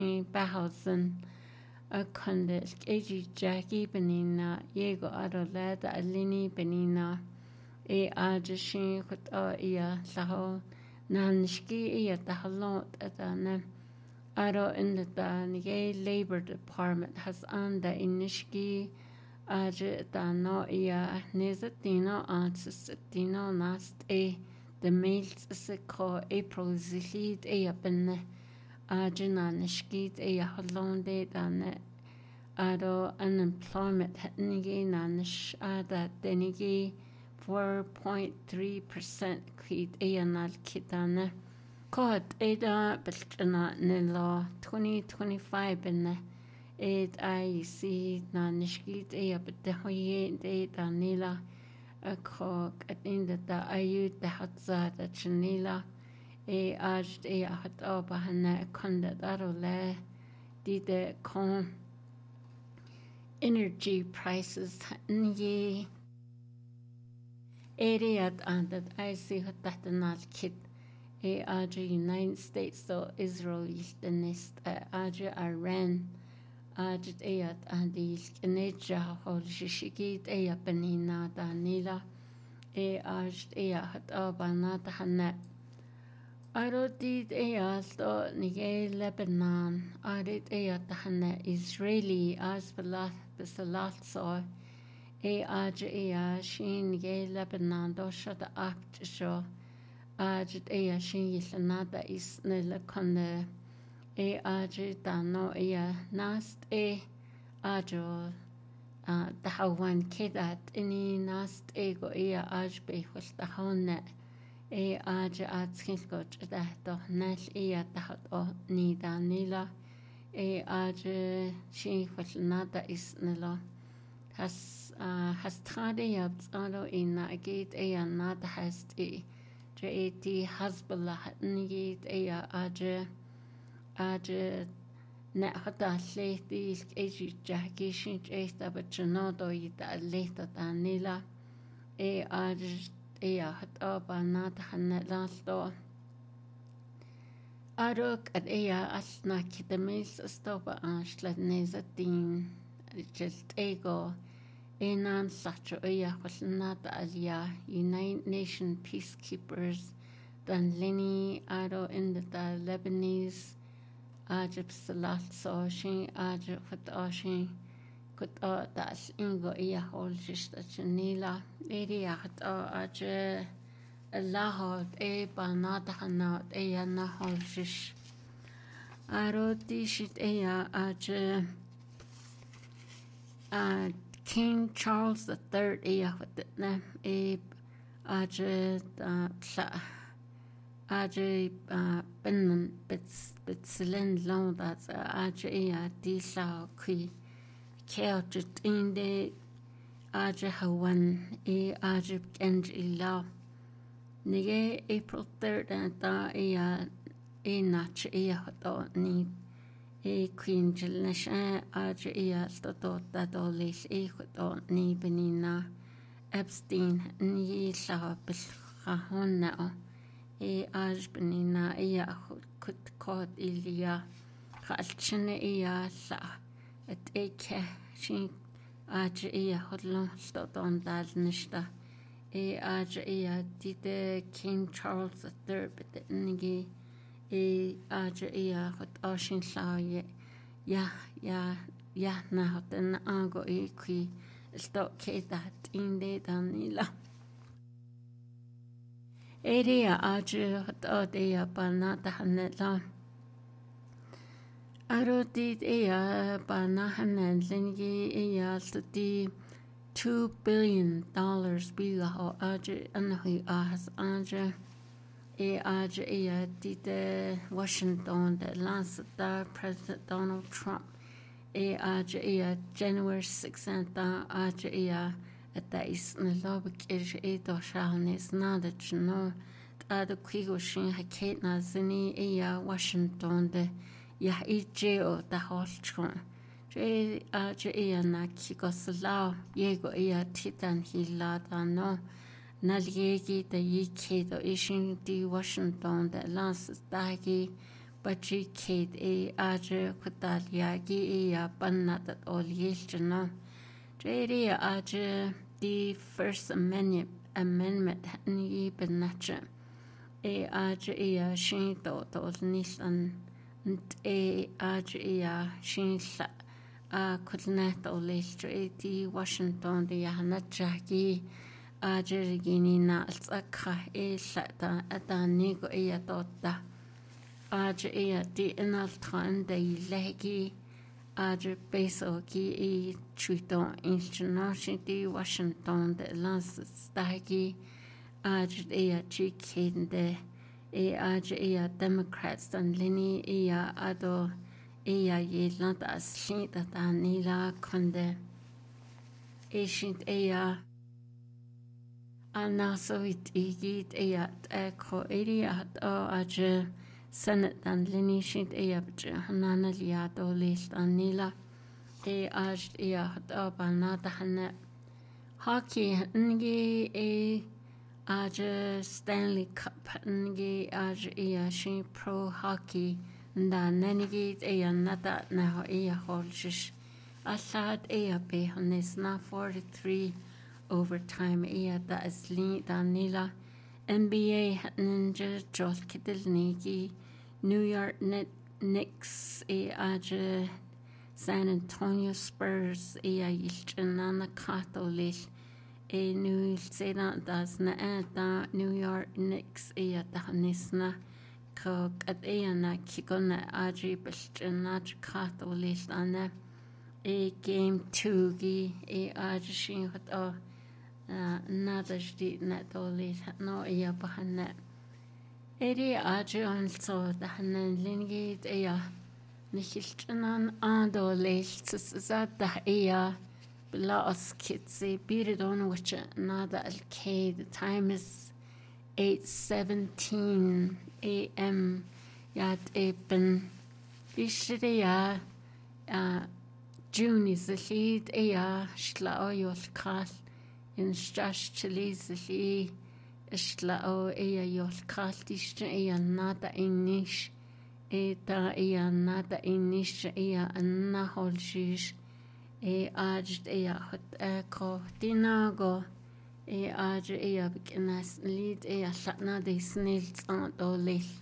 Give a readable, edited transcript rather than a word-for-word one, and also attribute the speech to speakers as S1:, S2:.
S1: Bahausen a Kundis Agi Jackie Benina Yego Adoleta Alini Benina Ajashin Kut Ia Saho Nanski Ia Tahalot at Anna Aro in the Nige Labor Department has on the Inishki Aj no Ia Nezatino Ansistino Nast the mails Siko April Zilid Ia Benne Ajina Nishkit Ia Holonde Dan Ado unemployment Nigi Nanish Ada Denigi 4.3% Kit Ia Nal Kitana Cod Ada Belchana Nilo 2025 Benne Ed IEC Nanishkit Ia Bedehoye De Danila a cock at in the ayud the hatza the chanila ajd hat obahana conda darole did the con energy prices ye area and that I see that not kit United States so Israel is the next Iran Ajit Ayat and the Neja Hol Shishikit Aya Benina Danila Ajit Ayat Abanat Hanet Arodit Ayat Nige Lebanon Arit Ayat Hanet Israeli as Besalat so Aj Aya Shin Ge Lebanon Dosha Apt Show Ajit Aya Shin Yislanada is Nelakonde Aj Dano Nast Ajo Dahawan Kedat Ini Nast Ego Aj Behus Dahone Aj Atskilgoch Dahto Nash Dahat O Nida Nila Aj She was Nada is Nilo has Trade Yabzalo in Nagit Nada has JT Hasbullah Nigit Aj Aj Nehata Leti Agi Jackie Shin Esta Bachanodo Ita Leta Danila Aj Hat Oba Nat Hanelasto Aruk at Asna Kitamis Stopa Ashla Nezatin Just Ego Enan Sacho was not Alia United Nations Peacekeepers Dan Lenny Aro in the Lebanese Ajib Salat so she Ajib Hatashi could das Ingo Hol Shista Chanila Lady Aj Allahot Banata Hanat Nahol Shish Aro Dishit Aj King Charles III Aj Aj Benin Bitsilin long that's Aj Disa Kui Keojit in the Aj Hawan Aj Genji Law Nige April 3rd and Nach Hoto Ni Queen Jilnesha Aj Stoto Dadolis Hoto Ni Benina Epstein Ni Sa Bilhahon now Aj Benina could caught Ilia Halchene Sa at Eke Shin Aj Hodlon Stoton Dalnista Aj did King Charles III but Nigi Aj Hot Oshin Sa ya na hot an ango qui stock that in the Danila Area Aj Hot Dea Banata Hanela Aro did Banahan Lingi study $2 billion Bigaho Aj Anhui Ahas Aj Aj did Washington the last President Donald Trump Aj January 6th Aj at the is Nalobik is Shahanis Nadach no Ada Quigo Shin Haket Nazini Washington the Yah Ejeo the Holchon Aj na Kikosla Yego Titan Hilada no Nalyegi the Yiki the Ishin di Washington the last Dagi Bachi Kate Aja Kutaliagi Panatat Olielchino. Jady Aja the First Amendment Ni Benacha. Aja Shin Total Nissan Aja Shin Kutnet Olestra Washington the Hanachaki Aja na Saka Sata Atanigo Tota. Aja di inaltran de legi Aja Besogi Chuto International Washington de Lansstagi Aja Chikinde Aja Democrats and Lini Ado Yeland as Shinta Nila Conde Ashint Anaso it Igit Echo Area Aja Senate and Lini Shint Hanana Liado List and Nila Ajt Banata Hanet Hockey Ngi Aja Stanley Cup Ngi Aja Shin Pro Hockey Nda Nenigit Nata Naho Holshish Asad Be Honesna 43 overtime that is Nila NBA Ninja Joel Kittle Niki New York Knicks Aja San Antonio Spurs Yilchanana Catholic New Zealand das na New York Knicks Danisna Cook at na Kikona Aji Bishanaj Catholic Anna game 2 gi Aja Shin Nadajdi Natolis no Bahanet. Eri Aja also the Hanan Lingit Nihilchanan Andolis Zada Blas Kitsi beat on which Nada Alkay. The time is 8:17 a.m. Yat Eben Bishria June is the lead Shlao Yolkal. In Stash Chilis the Shlao Yolkal nada Inish nada Inish Naholshish Ajd Hot Ko Dinago Aj Bikinas lead Latna de Snails on Dolil.